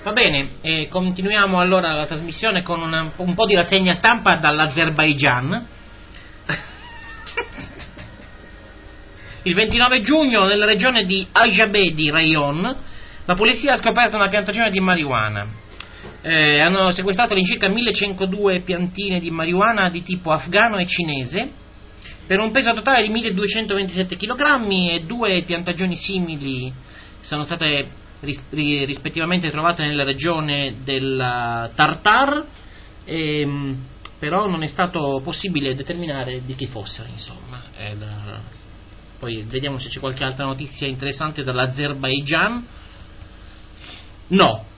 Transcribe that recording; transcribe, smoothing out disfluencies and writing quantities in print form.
Va bene, continuiamo allora la trasmissione con un po' di rassegna stampa dall'Azerbaigian. Il 29 giugno nella regione di Ajabedi Rayon la polizia ha scoperto una piantagione di marijuana. Hanno sequestrato all'incirca 1102 piantine di marijuana di tipo afgano e cinese per un peso totale di 1227 kg e 2 piantagioni simili sono state rispettivamente trovate nella regione del Tartar, però non è stato possibile determinare di chi fossero, insomma. Poi vediamo se c'è qualche altra notizia interessante dall'Azerbaigian. No,